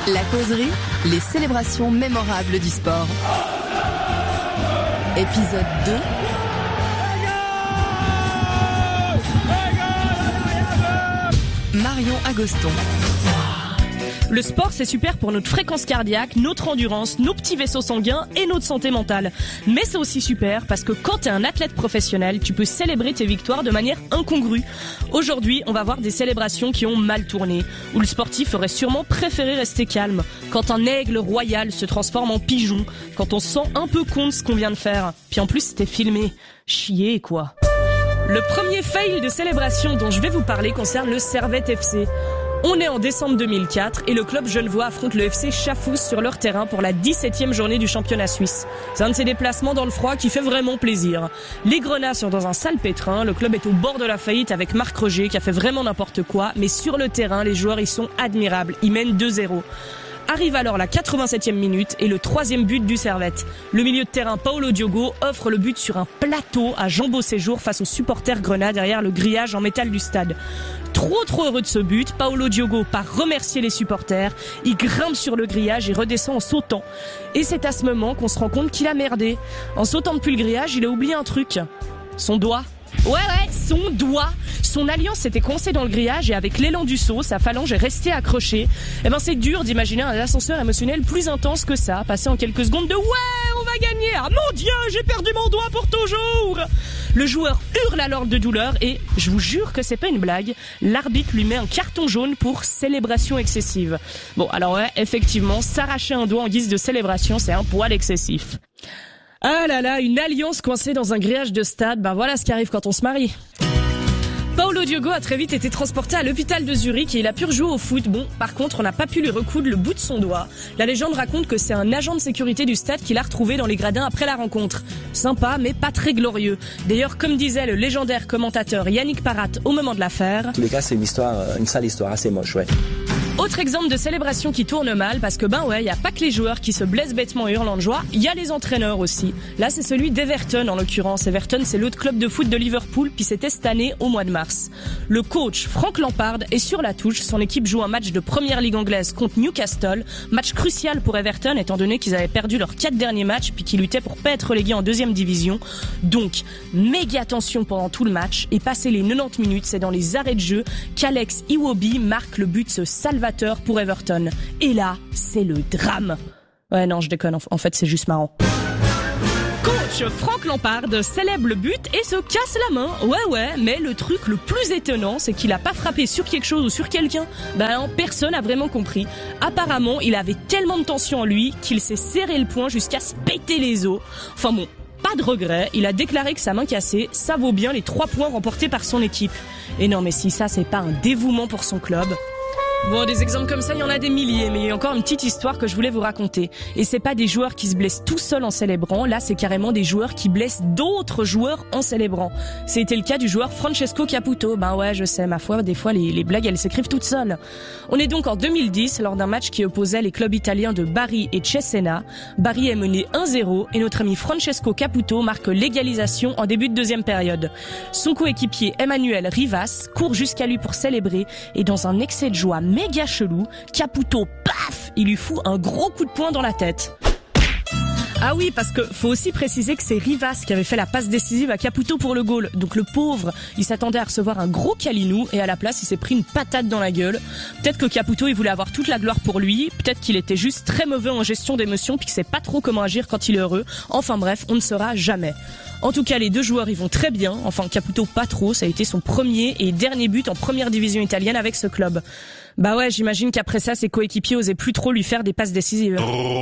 La causerie, les célébrations mémorables du sport. Épisode 2. Marion Agoston. Le sport, c'est super pour notre fréquence cardiaque, notre endurance, nos petits vaisseaux sanguins et notre santé mentale. Mais c'est aussi super parce que quand t'es un athlète professionnel, tu peux célébrer tes victoires de manière incongrue. Aujourd'hui, on va voir des célébrations qui ont mal tourné, où le sportif aurait sûrement préféré rester calme, quand un aigle royal se transforme en pigeon, quand on se sent un peu con de ce qu'on vient de faire. Puis en plus, c'était filmé. Chier, quoi. Le premier fail de célébration dont je vais vous parler concerne le Servette FC. On est en décembre 2004 et le club genevois affronte le FC Schaffhouse sur leur terrain pour la 17e journée du championnat suisse. C'est un de ces déplacements dans le froid qui fait vraiment plaisir. Les Grenats sont dans un sale pétrin, le club est au bord de la faillite avec Marc Roger qui a fait vraiment n'importe quoi, mais sur le terrain, les joueurs y sont admirables, ils mènent 2-0. Arrive alors la 87e minute et le troisième but du Servette. Le milieu de terrain Paolo Diogo offre le but sur un plateau à Jean Beauséjour face aux supporters grenats derrière le grillage en métal du stade. Trop heureux de ce but, Paolo Diogo part remercier les supporters, il grimpe sur le grillage et redescend en sautant. Et c'est à ce moment qu'on se rend compte qu'il a merdé. En sautant depuis le grillage, il a oublié un truc. Son doigt. Ouais, son doigt. Son alliance s'était coincée dans le grillage et avec l'élan du saut, sa phalange est restée accrochée. Eh ben c'est dur d'imaginer un ascenseur émotionnel plus intense que ça, passer en quelques secondes de « Ouais, on va gagner ! Ah mon Dieu, j'ai perdu mon doigt pour toujours !» Le joueur hurle alors de douleur et, je vous jure que c'est pas une blague, l'arbitre lui met un carton jaune pour célébration excessive. Bon, alors ouais, effectivement, s'arracher un doigt en guise de célébration, c'est un poil excessif. Ah là là, une alliance coincée dans un grillage de stade, ben voilà ce qui arrive quand on se marie. Paolo Diogo a très vite été transporté à l'hôpital de Zurich et il a pu rejouer au foot. Bon, par contre, on n'a pas pu lui recoudre le bout de son doigt. La légende raconte que c'est un agent de sécurité du stade qui l'a retrouvé dans les gradins après la rencontre. Sympa, mais pas très glorieux. D'ailleurs, comme disait le légendaire commentateur Yannick Parat au moment de l'affaire... En tous les cas, c'est une sale histoire, assez moche, ouais. Autre exemple de célébration qui tourne mal, parce que y a pas que les joueurs qui se blessent bêtement et hurlant de joie, il y a les entraîneurs aussi. Là, c'est celui d'Everton en l'occurrence. Everton, c'est l'autre club de foot de Liverpool, puis c'était cette année au mois de mars. Le coach, Frank Lampard, est sur la touche. Son équipe joue un match de première ligue anglaise contre Newcastle. Match crucial pour Everton, étant donné qu'ils avaient perdu leurs 4 derniers matchs, puis qu'ils luttaient pour pas être relégués en 2e division. Donc, méga tension pendant tout le match. Et passé les 90 minutes, c'est dans les arrêts de jeu qu'Alex Iwobi marque le but salvateur pour Everton. Et là, c'est le drame. Ouais, non, je déconne. En fait, c'est juste marrant. Coach Frank Lampard célèbre le but et se casse la main. Ouais, mais le truc le plus étonnant, c'est qu'il a pas frappé sur quelque chose ou sur quelqu'un. Personne n'a vraiment compris. Apparemment, il avait tellement de tension en lui qu'il s'est serré le poing jusqu'à se péter les os. Enfin bon, pas de regret, il a déclaré que sa main cassée, ça vaut bien les 3 points remportés par son équipe. Et non, mais si ça, c'est pas un dévouement pour son club... Bon, des exemples comme ça, il y en a des milliers, mais il y a encore une petite histoire que je voulais vous raconter. Et c'est pas des joueurs qui se blessent tout seuls en célébrant, là c'est carrément des joueurs qui blessent d'autres joueurs en célébrant. C'était le cas du joueur Francesco Caputo. Ouais, je sais, ma foi, des fois les blagues elles s'écrivent toutes seules. On est donc en 2010, lors d'un match qui opposait les clubs italiens de Bari et Cesena. Bari est mené 1-0 et notre ami Francesco Caputo marque l'égalisation en début de 2e période. Son coéquipier Emmanuel Rivas court jusqu'à lui pour célébrer et dans un excès de joie méga chelou, Caputo, paf, il lui fout un gros coup de poing dans la tête. Ah oui, parce que faut aussi préciser que c'est Rivas qui avait fait la passe décisive à Caputo pour le goal. Donc le pauvre, il s'attendait à recevoir un gros câlinou et à la place, il s'est pris une patate dans la gueule. Peut-être que Caputo, il voulait avoir toute la gloire pour lui. Peut-être qu'il était juste très mauvais en gestion d'émotions puis qu'il sait pas trop comment agir quand il est heureux. Enfin bref, on ne saura jamais. En tout cas, les deux joueurs, ils vont très bien. Enfin, Caputo, pas trop. Ça a été son premier et dernier but en première division italienne avec ce club. Ouais, j'imagine qu'après ça, ses coéquipiers osaient plus trop lui faire des passes décisives.